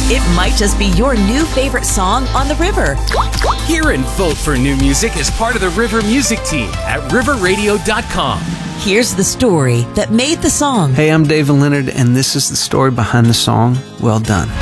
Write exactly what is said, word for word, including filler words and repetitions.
It might just be your new favorite song on the river. Hear and vote for new music as part of the River Music Team at river radio dot com. Here's the story that made the song. Hey, I'm David Leonard, and this is the story behind the song, Well Done.